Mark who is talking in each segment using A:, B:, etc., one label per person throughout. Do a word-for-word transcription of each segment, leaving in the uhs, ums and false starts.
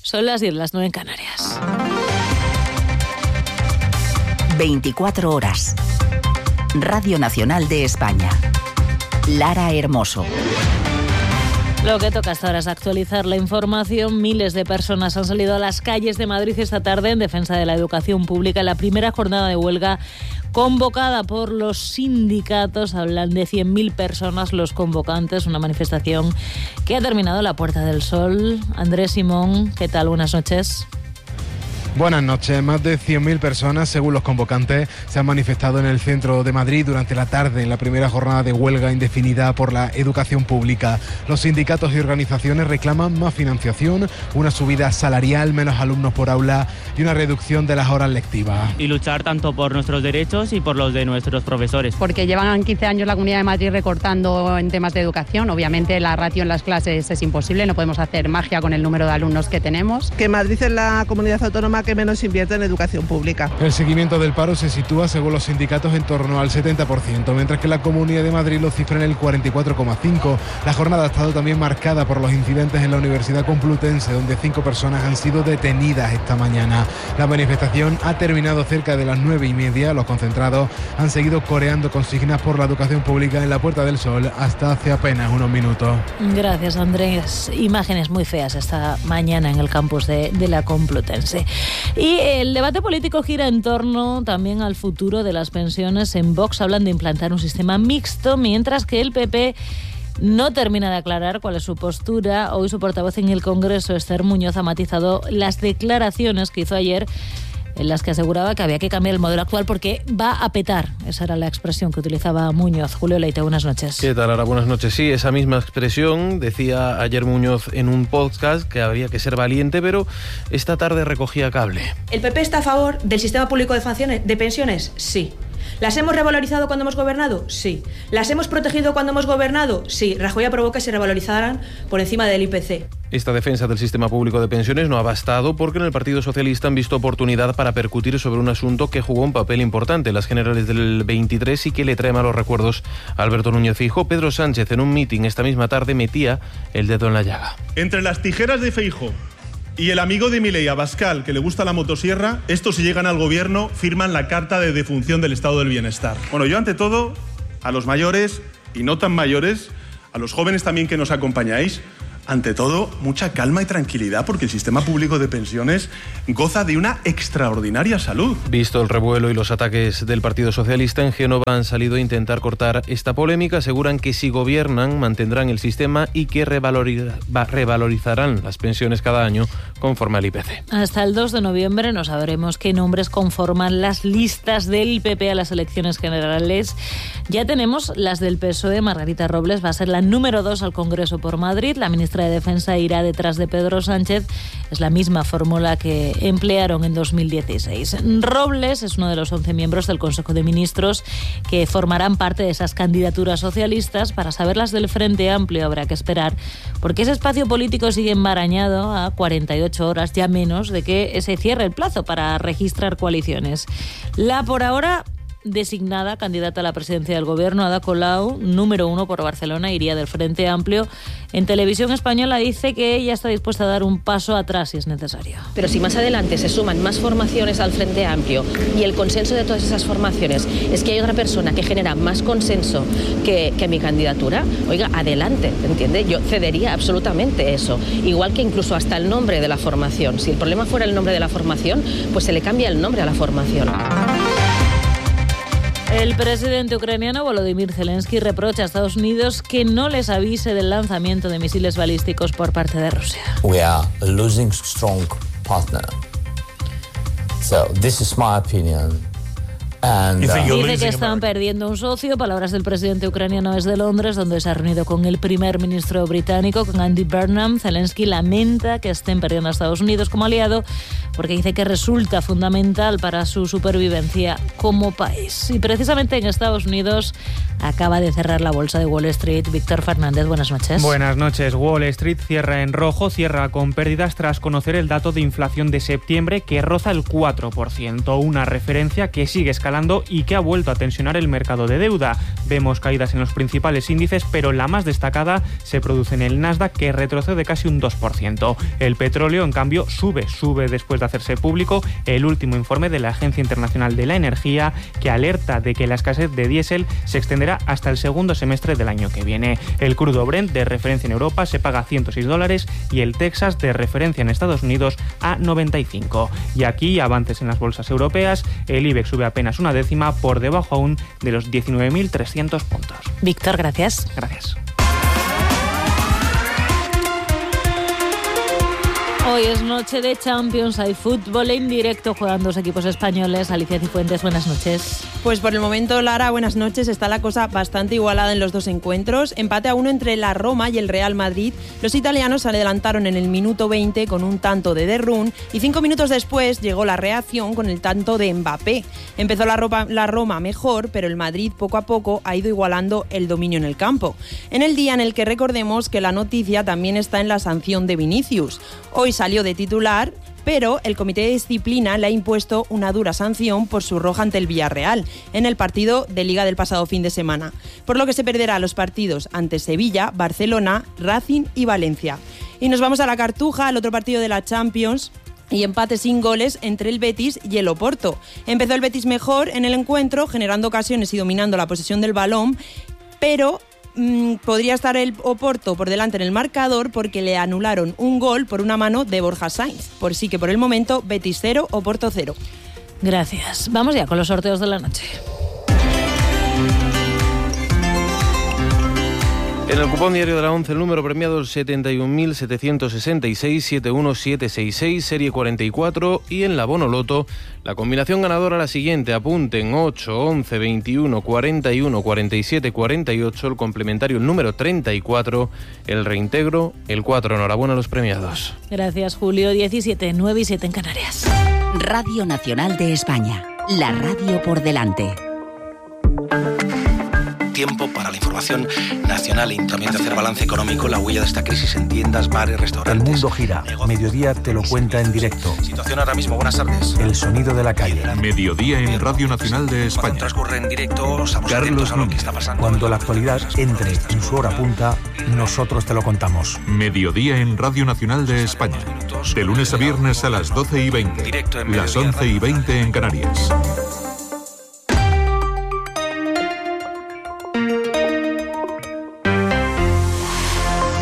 A: Son las diez, las nueve en Canarias.
B: veinticuatro horas. Radio Nacional de España. Lara Hermoso.
A: Lo que toca hasta ahora es actualizar la información. Miles de personas han salido a las calles de Madrid esta tarde en defensa de la educación pública en la primera jornada de huelga convocada por los sindicatos. Hablan de cien mil personas los convocantes, una manifestación que ha terminado en la Puerta del Sol. Andrés Simón, ¿qué tal? Buenas noches.
C: Buenas noches. Más de cien mil personas, según los convocantes, se han manifestado en el centro de Madrid durante la tarde en la primera jornada de huelga indefinida por la educación pública. Los sindicatos y organizaciones reclaman más financiación, una subida salarial, menos alumnos por aula y una reducción de las horas lectivas.
D: Y luchar tanto por nuestros derechos y por los de nuestros profesores.
E: Porque llevan quince años la Comunidad de Madrid recortando en temas de educación. Obviamente la ratio en las clases es imposible, no podemos hacer magia con el número de alumnos que tenemos.
F: Que Madrid es la comunidad autónoma que menos invierte en educación pública.
C: El seguimiento del paro se sitúa, según los sindicatos, en torno al setenta por ciento, mientras que la Comunidad de Madrid lo cifra en el cuarenta y cuatro coma cinco por ciento. La jornada ha estado también marcada por los incidentes en la Universidad Complutense, donde cinco personas han sido detenidas esta mañana. La manifestación ha terminado cerca de las nueve y media. Los concentrados han seguido coreando consignas por la educación pública en la Puerta del Sol hasta hace apenas unos minutos.
A: Gracias, Andrés. Imágenes muy feas esta mañana en el campus de, de la Complutense. Y el debate político gira en torno también al futuro de las pensiones. En Vox hablan de implantar un sistema mixto, mientras que el P P no termina de aclarar cuál es su postura. Hoy su portavoz en el Congreso, Esther Muñoz, ha matizado las declaraciones que hizo ayer, en las que aseguraba que había que cambiar el modelo actual porque va a petar. Esa era la expresión que utilizaba Muñoz. Julio Leite, buenas noches.
G: ¿Qué tal, Ara? Buenas noches. Sí, esa misma expresión decía ayer Muñoz en un podcast, que había que ser valiente, pero esta tarde recogía cable.
H: ¿El P P está a favor del sistema público de pensiones? Sí. ¿Las hemos revalorizado cuando hemos gobernado? Sí. ¿Las hemos protegido cuando hemos gobernado? Sí. Rajoy aprobó que se revalorizaran por encima del I P C.
G: Esta defensa del sistema público de pensiones no ha bastado porque en el Partido Socialista han visto oportunidad para percutir sobre un asunto que jugó un papel importante en las generales del veintitrés y que le trae malos recuerdos a Alberto Núñez Feijóo. Pedro Sánchez, en un mitin esta misma tarde, metía el dedo en la llaga.
I: Entre las tijeras de Feijóo y el amigo de Milei, Abascal, que le gusta la motosierra, estos, si llegan al gobierno, firman la carta de defunción del estado del bienestar. Bueno, yo ante todo, a los mayores y no tan mayores, a los jóvenes también que nos acompañáis, ante todo, mucha calma y tranquilidad, porque el sistema público de pensiones goza de una extraordinaria salud.
G: Visto el revuelo y los ataques del Partido Socialista, en Génova han salido a intentar cortar esta polémica. Aseguran que si gobiernan mantendrán el sistema y que revaloriza, revalorizarán las pensiones cada año conforme al I P C.
A: Hasta el dos de noviembre no sabremos qué nombres conforman las listas del P P a las elecciones generales. Ya tenemos las del P S O E. Margarita Robles va a ser la número dos al Congreso por Madrid. La ministra de Defensa irá detrás de Pedro Sánchez. Es la misma fórmula que emplearon en dos mil dieciséis. Robles es uno de los once miembros del Consejo de Ministros que formarán parte de esas candidaturas socialistas. Para saber las del Frente Amplio habrá que esperar, porque ese espacio político sigue embarañado a cuarenta y ocho horas, ya menos, de que se cierre el plazo para registrar coaliciones. La por ahora designada candidata a la presidencia del Gobierno, Ada Colau, número uno por Barcelona, iría del Frente Amplio. En Televisión Española dice que ella está dispuesta a dar un paso atrás si es necesario.
J: Pero si más adelante se suman más formaciones al Frente Amplio y el consenso de todas esas formaciones es que hay otra persona que genera más consenso que, que mi candidatura, oiga, adelante, ¿entiende? Yo cedería absolutamente eso. Igual que incluso hasta el nombre de la formación. Si el problema fuera el nombre de la formación, pues se le cambia el nombre a la formación.
A: El presidente ucraniano Volodymyr Zelensky reprocha a Estados Unidos que no les avise del lanzamiento de misiles balísticos por parte de Rusia.
K: We are losing strong partner. So this is my opinion. And, uh,
A: Dice que están perdiendo un socio. Palabras del presidente ucraniano desde Londres, donde se ha reunido con el primer ministro británico, con Andy Burnham. Zelensky lamenta que estén perdiendo a Estados Unidos como aliado, porque dice que resulta fundamental para su supervivencia como país. Y precisamente en Estados Unidos acaba de cerrar la bolsa de Wall Street. Víctor Fernández, buenas noches.
L: Buenas noches. Wall Street cierra en rojo, cierra con pérdidas tras conocer el dato de inflación de septiembre, que roza el cuatro por ciento, una referencia que sigue escalando escalando y que ha vuelto a tensionar el mercado de deuda. Vemos caídas en los principales índices, pero la más destacada se produce en el Nasdaq, que retrocede casi un dos por ciento. El petróleo, en cambio, sube, sube después de hacerse público el último informe de la Agencia Internacional de la Energía, que alerta de que la escasez de diésel se extenderá hasta el segundo semestre del año que viene. El crudo Brent, de referencia en Europa, se paga a ciento seis dólares y el Texas, de referencia en Estados Unidos, a noventa y cinco. Y aquí, avances en las bolsas europeas, el IBEX sube apenas una décima, por debajo aún de los diecinueve mil trescientos puntos.
A: Víctor, gracias.
L: Gracias.
A: Hoy es noche de Champions, hay fútbol en directo, juegan dos equipos españoles. Alicia Cifuentes, buenas noches.
M: Pues por el momento, Lara, buenas noches. Está la cosa bastante igualada en los dos encuentros. Empate a uno entre la Roma y el Real Madrid. Los italianos se adelantaron en el minuto veinte con un tanto de De Roon y cinco minutos después llegó la reacción con el tanto de Mbappé. Empezó la, Roma, la Roma mejor, pero el Madrid poco a poco ha ido igualando el dominio en el campo. En el día en el que recordemos que la noticia también está en la sanción de Vinicius. Hoy salió de titular, pero el Comité de Disciplina le ha impuesto una dura sanción por su roja ante el Villarreal en el partido de Liga del pasado fin de semana, por lo que se perderá los partidos ante Sevilla, Barcelona, Racing y Valencia. Y nos vamos a la Cartuja, al otro partido de la Champions, y empate sin goles entre el Betis y el Oporto. Empezó el Betis mejor en el encuentro, generando ocasiones y dominando la posesión del balón, pero podría estar el Oporto por delante en el marcador porque le anularon un gol por una mano de Borja Sainz. Por sí que por el momento Betis cero, Oporto cero.
A: Gracias. Vamos ya con los sorteos de la noche.
G: En el cupón diario de la once, el número premiado es setenta y un mil setecientos sesenta y seis, setenta y uno mil setecientos sesenta y seis, serie cuarenta y cuatro, y en la Bonoloto la combinación ganadora la siguiente: apunten ocho, once, veintiuno, cuarenta y uno, cuarenta y siete, cuarenta y ocho, el complementario el número treinta y cuatro, el reintegro el cuatro. Enhorabuena a los premiados.
A: Gracias, Julio. diecisiete, nueve y siete en Canarias.
B: Radio Nacional de España, la radio por delante.
N: Tiempo para la información nacional y también de hacer balance económico, la huella de esta crisis en tiendas, bares, restaurantes.
O: El mundo gira. Mediodía te lo cuenta en directo.
N: Situación ahora mismo, buenas tardes.
O: El sonido de la calle.
P: Mediodía en Radio Nacional de España.
N: Cuando transcurre en directo, estamos atentos a lo que está pasando.
O: Cuando la actualidad entre en su hora punta, nosotros te lo contamos.
P: Mediodía en Radio Nacional de España. De lunes a viernes a las doce y veinte.
N: Directo en
P: las once y veinte en Canarias.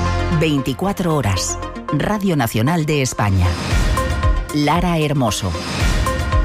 B: veinticuatro horas. Radio Nacional de España. Lara Hermoso.